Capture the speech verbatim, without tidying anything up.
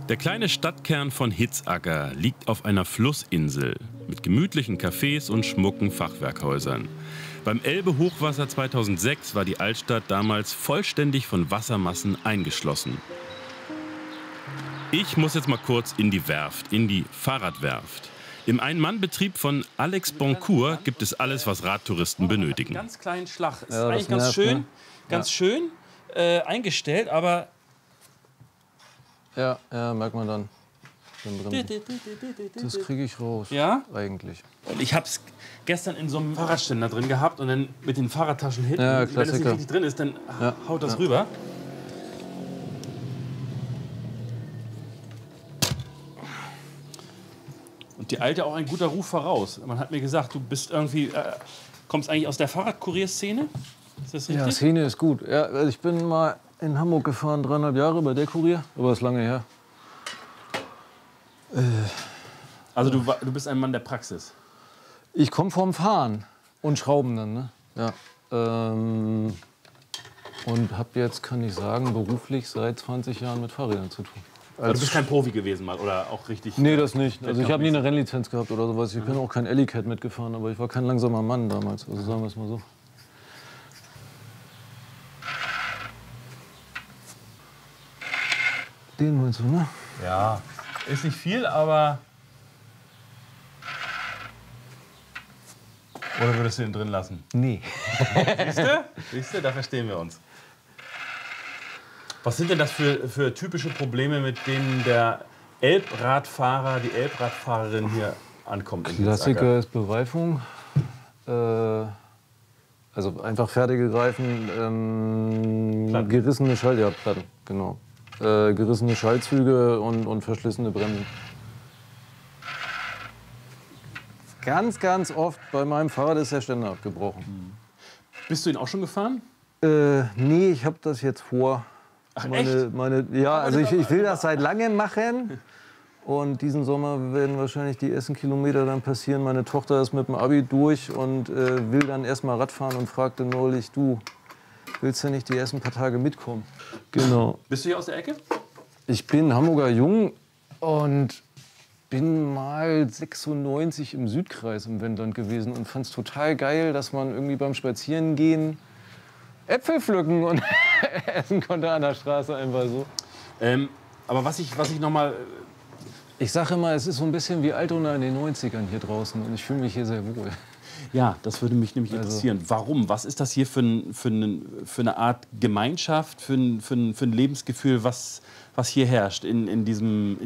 Der kleine Stadtkern von Hitzacker liegt auf einer Flussinsel mit gemütlichen Cafés und schmucken Fachwerkhäusern. Beim Elbe-Hochwasser zweitausendsechs war die Altstadt damals vollständig von Wassermassen eingeschlossen. Ich muss jetzt mal kurz in die Werft, in die Fahrradwerft. Im Ein-Mann-Betrieb von Alex Boncourt gibt es alles, was Radtouristen benötigen. Ganz kleinen Schlag. Ist Ja, eigentlich das ganz nervt, schön, ne? ganz Ja. schön äh, eingestellt, aber Ja, ja, merkt man dann. Das kriege ich raus. Ja? Eigentlich. Und ich habe es gestern in so einem Fahrradständer drin gehabt und dann mit den Fahrradtaschen hinten. Ja, wenn es nicht Klassiker. richtig drin ist, dann Ja, haut das ja. rüber. Und die Alte auch ein guter Ruf voraus. Man hat mir gesagt, du bist irgendwie, äh, kommst eigentlich aus der Fahrradkurierszene. Ist das Ja, richtig? Szene ist gut. Ja, also ich bin mal in Hamburg gefahren, dreieinhalb Jahre bei der Kurier, aber ist lange her. Also du, wa- du bist ein Mann der Praxis. Ich komme vom Fahren und Schrauben dann, ne? Ja. Ähm, und habe jetzt, kann ich sagen, beruflich seit zwanzig Jahren mit Fahrrädern zu tun. Aber du bist kein Profi gewesen mal oder auch richtig? Nee, das nicht. Also ich habe nie Wettkampfmäßig. eine Rennlizenz gehabt oder sowas. Ich bin auch kein Elli-Cat mitgefahren, aber ich war kein langsamer Mann damals. Also sagen wir es mal so. Den meinst du, ne? Ja, ist nicht viel, aber... Oder würdest du den drin lassen? Nee. Siehst du? Siehst du, da verstehen wir uns. Was sind denn das für, für typische Probleme, mit denen der Elbradfahrer, die Elbradfahrerin hier ankommt? in Klassiker Hitzacker? ist Bereifung. Äh, also einfach fertige Reifen, ähm, Platten. gerissene Schall, ja, Platten, genau. Äh, gerissene Schallzüge und, und verschlissene Bremsen. Ganz, ganz oft bei meinem Fahrrad ist der Ständer abgebrochen. Bist du ihn auch schon gefahren? Äh, nee, ich habe das jetzt vor. Ach, meine, echt? meine, ja, also ich, ich will das seit langem machen. Und diesen Sommer werden wahrscheinlich die ersten Kilometer dann passieren. Meine Tochter ist mit dem Abi durch und äh, will dann erst mal Radfahren und fragte neulich, du, willst du nicht die ersten paar Tage mitkommen? Genau. Bist du hier aus der Ecke? Ich bin Hamburger Jung und bin mal sechsundneunzig im Südkreis im Wendland gewesen und fand es total geil, dass man irgendwie beim Spazierengehen Äpfel pflücken und essen konnte an der Straße einfach so. Ähm, aber was ich, was ich noch mal... Ich sage immer, es ist so ein bisschen wie Altona in den neunzigern hier draußen und ich fühle mich hier sehr wohl. Ja, das würde mich nämlich Also- interessieren. Warum? Was ist das hier für, ein, für, ein, für eine Art Gemeinschaft, für ein, für ein, für ein Lebensgefühl, was, was hier herrscht in, in diesem...